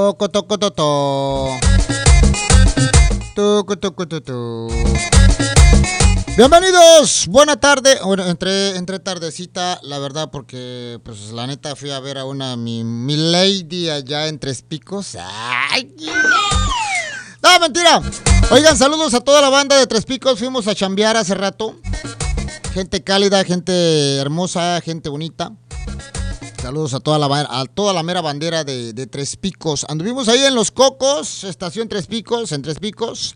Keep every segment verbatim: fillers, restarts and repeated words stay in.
Toco, toco, toco. Toco, toco, toco. Bienvenidos, buena tarde. Bueno, entré, entré tardecita, la verdad, porque pues la neta fui a ver a una mi, mi lady allá en Tres Picos. ¡Ay! No, mentira. Oigan, saludos a toda la banda de Tres Picos. Fuimos a chambear hace rato. Gente cálida, gente hermosa, gente bonita. Saludos a toda la, a toda la mera bandera de, de Tres Picos. Anduvimos ahí en Los Cocos, estación Tres Picos, en Tres Picos.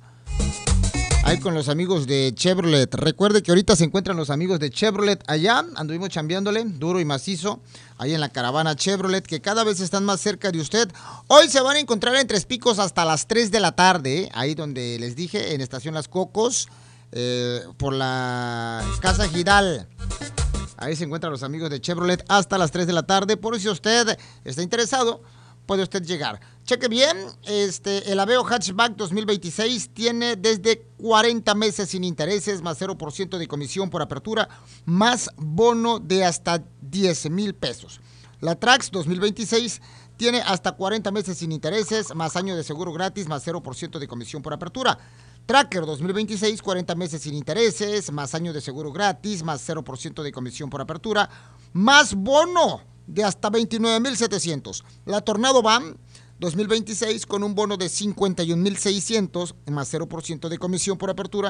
Ahí con los amigos de Chevrolet. Recuerde que ahorita se encuentran los amigos de Chevrolet allá. Anduvimos chambeándole, duro y macizo, ahí en la caravana Chevrolet, que cada vez están más cerca de usted. Hoy se van a encontrar en Tres Picos hasta las tres de la tarde, ¿eh? Ahí donde les dije, en estación Las Cocos, eh, por la Casa Gidal. Ahí se encuentran los amigos de Chevrolet hasta las tres de la tarde. Por si usted está interesado, puede usted llegar. Cheque bien, este, el Aveo Hatchback dos mil veintiséis tiene desde cuarenta meses sin intereses, más cero por ciento de comisión por apertura, más bono de hasta diez mil pesos. La Trax dos mil veintiséis tiene hasta cuarenta meses sin intereses, más año de seguro gratis, más cero por ciento de comisión por apertura. Tracker dos mil veintiséis, cuarenta meses sin intereses, más año de seguro gratis, más cero por ciento de comisión por apertura, más bono de hasta veintinueve mil setecientos. La Tornado Van dos mil veintiséis con un bono de cincuenta y un mil seiscientos, más cero por ciento de comisión por apertura.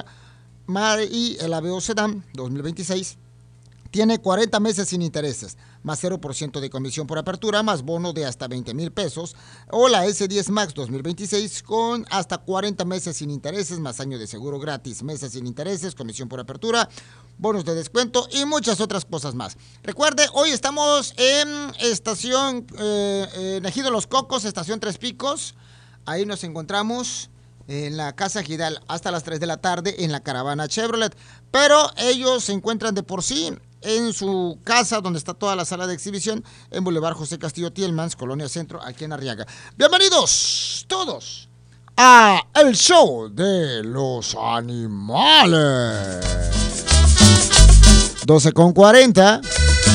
Y el Aveo Sedan dos mil veintiséis tiene cuarenta meses sin intereses, más cero por ciento de comisión por apertura, más bono de hasta veinte mil pesos. O la S diez Max dos mil veintiséis con hasta cuarenta meses sin intereses, más año de seguro gratis, meses sin intereses, comisión por apertura, bonos de descuento y muchas otras cosas más. Recuerde, hoy estamos en estación eh, en Ejido Los Cocos, estación Tres Picos. Ahí nos encontramos en la Casa Gidal hasta las tres de la tarde en la caravana Chevrolet. Pero ellos se encuentran de por sí en su casa, donde está toda la sala de exhibición, en Boulevard José Castillo Tielmans, Colonia Centro, aquí en Arriaga. Bienvenidos todos a el show de los animales. doce con cuarenta.